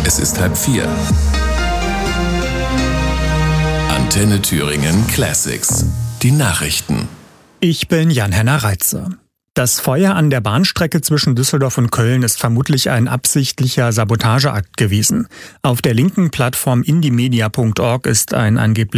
Es ist 3:30. Antenne Thüringen Classics. Die Nachrichten. Ich bin Jan-Henner Reitze. Das Feuer an der Bahnstrecke zwischen Düsseldorf und Köln ist vermutlich ein absichtlicher Sabotageakt gewesen. Auf der linken Plattform indiemedia.org ist ein angeblich